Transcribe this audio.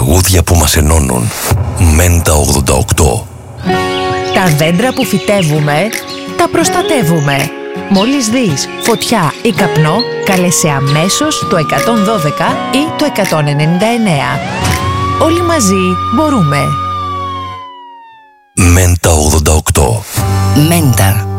Τραγούδια που μας ενώνουν. Μέντα 88. Τα δέντρα που φυτεύουμε, τα προστατεύουμε. Μόλις δεις φωτιά ή καπνό, κάλεσε αμέσως το 112 ή το 199. Όλοι μαζί μπορούμε. Μέντα 88. Μέντα.